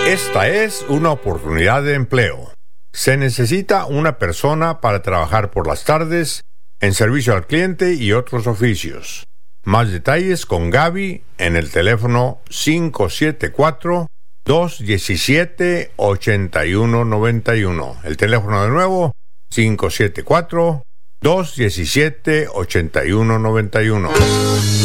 Esta es una oportunidad de empleo. Se necesita una persona para trabajar por las tardes en servicio al cliente y otros oficios. Más detalles con Gaby en el teléfono 574-217-8191. El teléfono de nuevo, 574-217-8191.